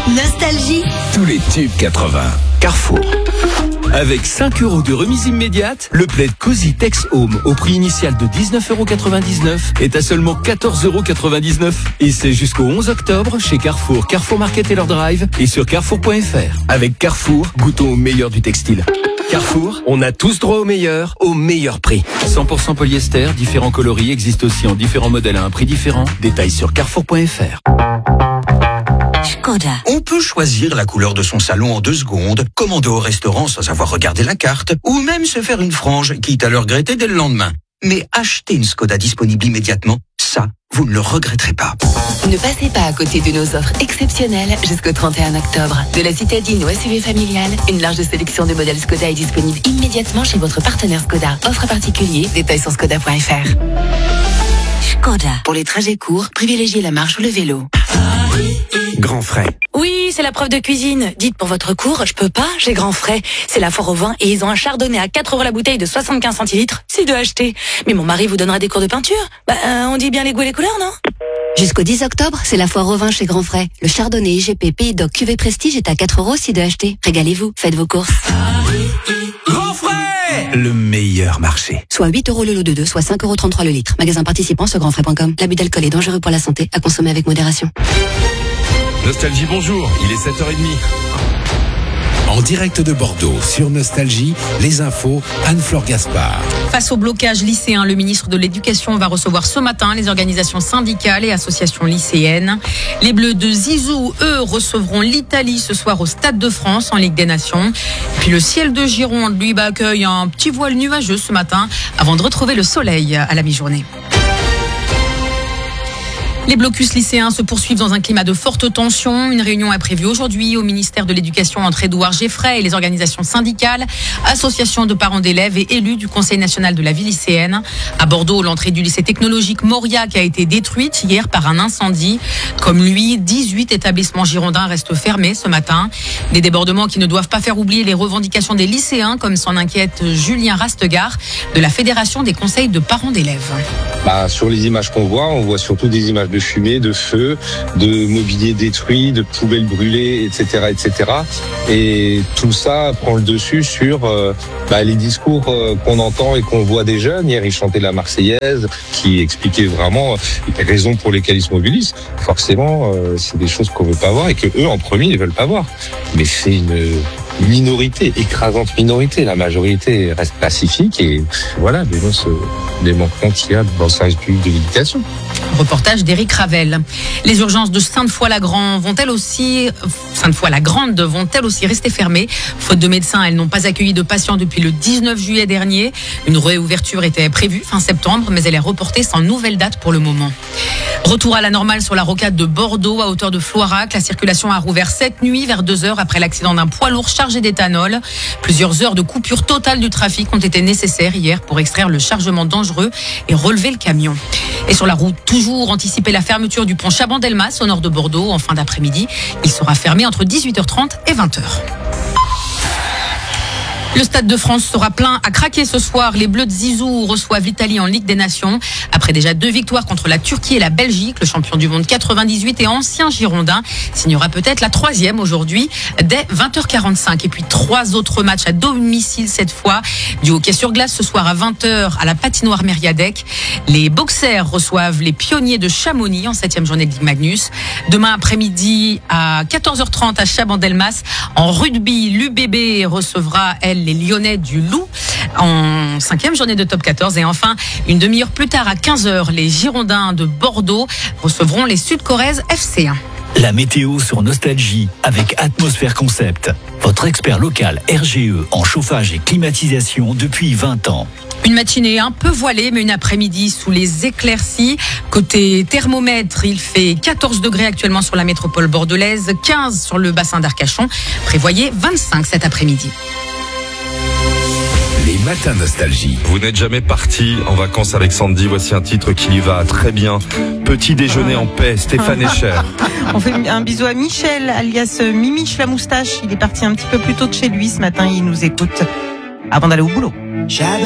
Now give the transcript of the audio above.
Nostalgie. Tous les tubes 80. Carrefour. Avec 5 € de remise immédiate, le plaid Cozy Tex Home au prix initial de 19,99 € est à seulement 14,99 €. Et c'est jusqu'au 11 octobre chez Carrefour, Carrefour Market et leur drive et sur carrefour.fr. Avec Carrefour, goûtons au meilleur du textile. Carrefour, on a tous droit au meilleur prix. 100% polyester, différents coloris existent aussi en différents modèles à un prix différent. Détails sur carrefour.fr. Skoda. On peut choisir la couleur de son salon en 2 secondes, commander au restaurant sans avoir regardé la carte, ou même se faire une frange, quitte à le regretter dès le lendemain. Mais acheter une Skoda disponible immédiatement, ça, vous ne le regretterez pas. Ne passez pas à côté de nos offres exceptionnelles jusqu'au 31 octobre. De la citadine au SUV familial, une large sélection de modèles Skoda est disponible immédiatement chez votre partenaire Skoda. Offre particulier, détails sur skoda.fr. Skoda. Pour les trajets courts, privilégiez la marche ou le vélo. Grand frais. Oui, c'est la preuve de cuisine. Dites pour votre cours, je peux pas, j'ai grand frais. C'est la foire au vin et ils ont un chardonnay à 4 € la bouteille de 75 centilitres. C'est de acheter. Mais mon mari vous donnera des cours de peinture. On dit bien les goûts et les couleurs, non? Jusqu'au 10 octobre, c'est la foire au vin chez Grand Frais. Le chardonnay IGP Pays d'Oc Cuvée Prestige est à 4 € si de acheter. Régalez-vous, faites vos courses. Grand frais, le meilleur marché. Soit 8 € le lot de 2, soit 5,33 € le litre. Magasin participant sur grandfrais.com. L'abus d'alcool est dangereux pour la santé, à consommer avec modération. Nostalgie, bonjour, il est 7h30. En direct de Bordeaux, sur Nostalgie, les infos, Anne-Fleur Gaspard. Face au blocage lycéen, le ministre de l'Éducation va recevoir ce matin les organisations syndicales et associations lycéennes. Les Bleus de Zizou, eux, recevront l'Italie ce soir au Stade de France en Ligue des Nations. Puis le ciel de Gironde, lui, accueille un petit voile nuageux ce matin avant de retrouver le soleil à la mi-journée. Les blocus lycéens se poursuivent dans un climat de forte tension. Une réunion est prévue aujourd'hui au ministère de l'Éducation entre Édouard Geffray et les organisations syndicales, associations de parents d'élèves et élus du Conseil national de la vie lycéenne. À Bordeaux, l'entrée du lycée technologique Mauriac a été détruite hier par un incendie. Comme lui, 18 établissements girondins restent fermés ce matin. Des débordements qui ne doivent pas faire oublier les revendications des lycéens, comme s'en inquiète Julien Rastegard de la Fédération des conseils de parents d'élèves. Sur les images qu'on voit, on voit surtout des images de fumée, de feu, de mobilier détruit, de poubelles brûlées, etc., etc. Et tout ça prend le dessus sur les discours qu'on entend et qu'on voit des jeunes. Hier, ils chantaient la Marseillaise, qui expliquait vraiment les raisons pour lesquelles ils se mobilisent. Forcément, c'est des choses qu'on veut pas voir et que eux, en premier, ils veulent pas voir. Mais c'est une minorité, écrasante minorité. La majorité reste pacifique et voilà, dénonce les manquements qu'il y a dans le service public de l'éducation. Reportage d'Éric Ravel. Les urgences de Sainte-Foy-la-Grande vont-elles aussi rester fermées? Faute de médecins, elles n'ont pas accueilli de patients depuis le 19 juillet dernier. Une réouverture était prévue fin septembre, mais elle est reportée sans nouvelle date pour le moment. Retour à la normale sur la rocade de Bordeaux à hauteur de Floirac. La circulation a rouvert cette nuit vers 2h après l'accident d'un poids lourd chargé d'éthanol. Plusieurs heures de coupure totale du trafic ont été nécessaires hier pour extraire le chargement dangereux et relever le camion. Et sur la route, toujours anticiper la fermeture du pont Chaban-Delmas au nord de Bordeaux en fin d'après-midi. Il sera fermé entre 18h30 et 20h. Le Stade de France sera plein à craquer ce soir. Les Bleus de Zizou reçoivent l'Italie en Ligue des Nations. Après déjà 2 victoires contre la Turquie et la Belgique, le champion du monde 98 et ancien Girondin signera peut-être la 3e aujourd'hui dès 20h45. Et puis 3 autres matchs à domicile cette fois. Du hockey sur glace ce soir à 20h à la patinoire Mériadec. Les Boxers reçoivent les Pionniers de Chamonix en 7e journée de Ligue Magnus. Demain après-midi à 14h30 à Chaban-Delmas. En rugby, l'UBB recevra, elle, les Lyonnais du Loup en 5e journée de top 14. Et enfin, une demi-heure plus tard à 15h, les Girondins de Bordeaux recevront les Sud-Corrèze FC1. La météo sur Nostalgie avec Atmosphère Concept. Votre expert local RGE en chauffage et climatisation depuis 20 ans. Une matinée un peu voilée, mais une après-midi sous les éclaircies. Côté thermomètre, il fait 14 degrés actuellement sur la métropole bordelaise, 15 sur le bassin d'Arcachon. Prévoyez 25 cet après-midi. Les matins Nostalgie. Vous n'êtes jamais parti en vacances avec Sandy, voici un titre qui lui va très bien. Petit déjeuner en paix, Stéphane Echer. On fait un bisou à Michel, alias Mimiche la moustache. Il est parti un petit peu plus tôt de chez lui ce matin, il nous écoute avant d'aller au boulot.